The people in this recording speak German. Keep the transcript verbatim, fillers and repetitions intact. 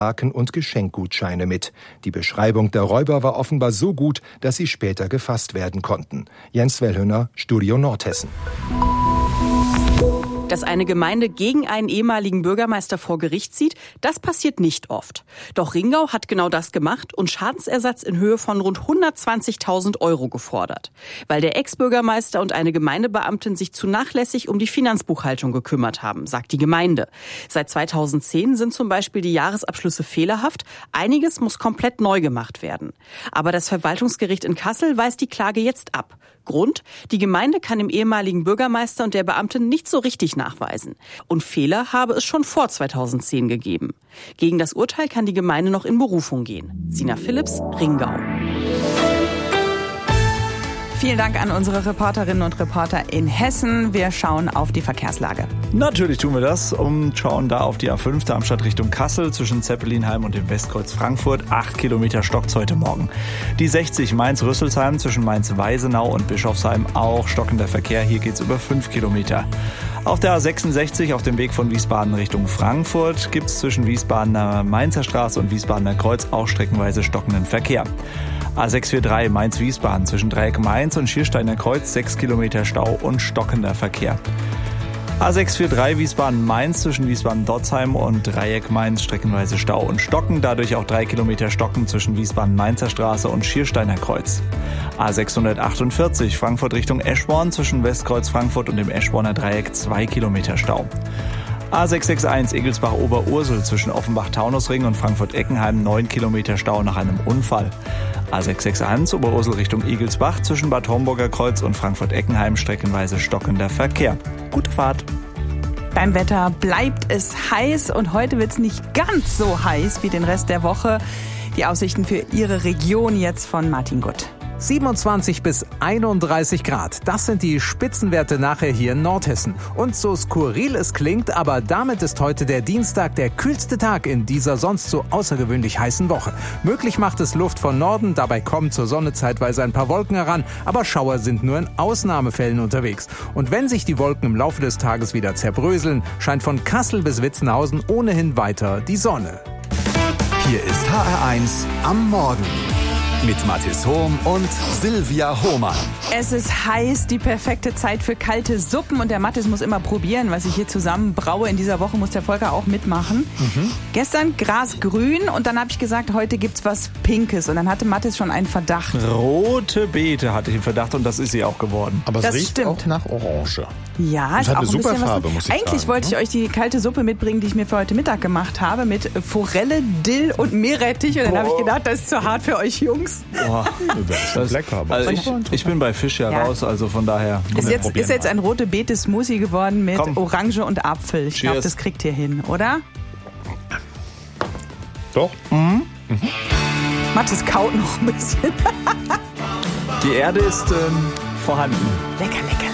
Marken und Geschenkgutscheine mit. Die Beschreibung der Räuber war offenbar so gut, dass sie später gefasst werden konnten. Jens Wellhöner, Studio Nordhessen. Dass eine Gemeinde gegen einen ehemaligen Bürgermeister vor Gericht zieht, das passiert nicht oft. Doch Ringau hat genau das gemacht und Schadensersatz in Höhe von rund hundertzwanzigtausend Euro gefordert. Weil der Ex-Bürgermeister und eine Gemeindebeamtin sich zu nachlässig um die Finanzbuchhaltung gekümmert haben, sagt die Gemeinde. Seit zweitausendzehn sind zum Beispiel die Jahresabschlüsse fehlerhaft. Einiges muss komplett neu gemacht werden. Aber das Verwaltungsgericht in Kassel weist die Klage jetzt ab. Grund: Die Gemeinde kann dem ehemaligen Bürgermeister und der Beamtin nicht so richtig nachweisen. Und Fehler habe es schon vor zweitausendzehn gegeben. Gegen das Urteil kann die Gemeinde noch in Berufung gehen. Sina Philipps, Ringau. Vielen Dank an unsere Reporterinnen und Reporter in Hessen. Wir schauen auf die Verkehrslage. Natürlich tun wir das und schauen da auf die A fünf Darmstadt Richtung Kassel zwischen Zeppelinheim und dem Westkreuz Frankfurt. Acht Kilometer stockt's heute Morgen. Die sechzig Mainz-Rüsselsheim zwischen Mainz-Weisenau und Bischofsheim auch stockender Verkehr. Hier geht's über fünf Kilometer. Auf der A sechsundsechzig auf dem Weg von Wiesbaden Richtung Frankfurt gibt's zwischen Wiesbadener Mainzer Straße und Wiesbadener Kreuz auch streckenweise stockenden Verkehr. A sechshundertdreiundvierzig Mainz-Wiesbaden zwischen Dreieck Mainz und Schiersteiner Kreuz sechs Kilometer Stau und stockender Verkehr. A sechshundertdreiundvierzig Wiesbaden-Mainz zwischen Wiesbaden-Dotzheim und Dreieck Mainz streckenweise Stau und Stocken, dadurch auch drei Kilometer Stocken zwischen Wiesbaden-Mainzer Straße und Schiersteiner Kreuz. A sechshundertachtundvierzig Frankfurt Richtung Eschborn zwischen Westkreuz Frankfurt und dem Eschborner Dreieck zwei Kilometer Stau. A sechshundereinundsechzig Egelsbach-Oberursel zwischen Offenbach-Taunusring und Frankfurt-Eckenheim neun Kilometer Stau nach einem Unfall. A sechshundereinundsechzig Oberursel Richtung Egelsbach zwischen Bad Homburger Kreuz und Frankfurt-Eckenheim streckenweise stockender Verkehr. Gute Fahrt. Beim Wetter bleibt es heiß und heute wird es nicht ganz so heiß wie den Rest der Woche. Die Aussichten für Ihre Region jetzt von Martin Gutt. siebenundzwanzig bis einunddreißig Grad. Das sind die Spitzenwerte nachher hier in Nordhessen. Und so skurril es klingt, aber damit ist heute der Dienstag der kühlste Tag in dieser sonst so außergewöhnlich heißen Woche. Möglich macht es Luft von Norden, dabei kommen zur Sonne zeitweise ein paar Wolken heran, aber Schauer sind nur in Ausnahmefällen unterwegs. Und wenn sich die Wolken im Laufe des Tages wieder zerbröseln, scheint von Kassel bis Witzenhausen ohnehin weiter die Sonne. Hier ist H R eins am Morgen. Mit Mathis Hohm und Silvia Hohmann. Es ist heiß, die perfekte Zeit für kalte Suppen. Und der Mathis muss immer probieren, was ich hier zusammen braue. In dieser Woche muss der Volker auch mitmachen. Mhm. Gestern grasgrün und dann habe ich gesagt, heute gibt's was Pinkes. Und dann hatte Mathis schon einen Verdacht. Rote Beete hatte ich im Verdacht und das ist sie auch geworden. Aber es Das riecht stimmt. auch nach Orange. Ja, Es ist hat auch eine ein super bisschen Farbe, was. muss ich Eigentlich sagen, wollte ich ne? euch die kalte Suppe mitbringen, die ich mir für heute Mittag gemacht habe, mit Forelle, Dill und Meerrettich. Und dann habe ich gedacht, das ist zu hart für euch Jungs. Boah, Das ist lecker. Aber also ich, ich bin bei Fisch ja, Ja. raus, also von daher. Ist jetzt, probieren ist jetzt ein rote Beete-Smoothie geworden mit Komm. Orange und Apfel. Ich glaube, Cheers. das kriegt ihr hin, oder? Doch. Mathis kaut noch ein bisschen. Die Erde ist ähm, vorhanden. Lecker, lecker.